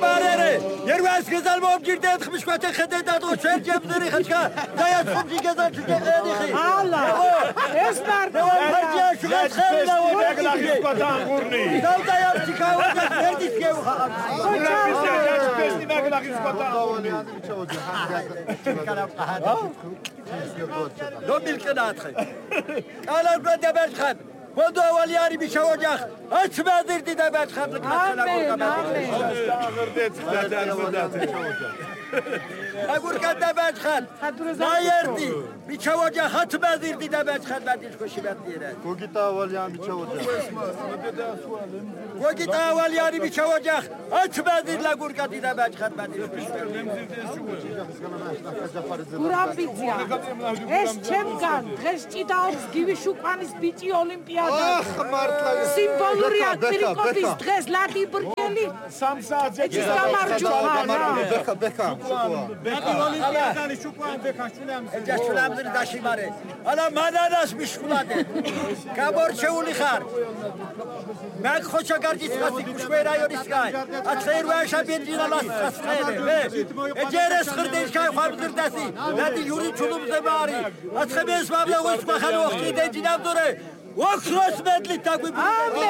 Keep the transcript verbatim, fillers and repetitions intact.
Barere, yerwas gezal mom girdet khmishkwat khede dad o cher jebdiri khachka dayat khumji gezal chigedani khi Allah es mard hajja shugat khayla o Begla khishkwat angurni dal dayat chikaw verdis gev khakh Begla khishkwat angurni لو بالقناة خي قال البلد بيت خد ودو والياري بشوجخ اش ما درتي ده بيت خد لك آمين آمين اقول كده بيت خد ما يردي بشوجخ اش ما درتي ده بيت خد بعدش كوشي بتديره Kogita واليان بتشوجه وقتا والياري بشوجخ اش ما در لقول كده ده بيت خد بعدش გურამბიცია ეს ჩემგან დღეს ჭიდაობს გივიშუყანის ბიჭი ოლიმპიადა Ах, მართლა სიმბოლურია ტრიკოტის დღეს ლადი ბრგელი სამ საათზე ეჩის გამარჯვება Beka, beka. ბეკა ოლიმპიადანი შუკვან ბეკა შულამ اجاشولام در داشی ماره حالا مادرش میشکلاده کابور چهولی خار مگ خوشا گردیس خاصی کشوی رایونیس کای اتخیر وایشا بینجینا لاس خسخیره به اجرس خردیش کای خواب دردسی ندی یوری چلوم زماری اتخیر بیس مابلا وش بخن وقتی دیجینم دوره وکروس مدلی تاگوی